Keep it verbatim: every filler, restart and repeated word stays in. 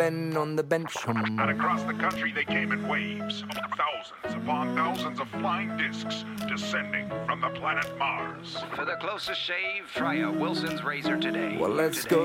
Ben on the bench. And across the country they came in waves, thousands upon thousands of flying discs descending from the planet Mars. For the closest shave, try a Wilson's razor today. Well, let's Today. go.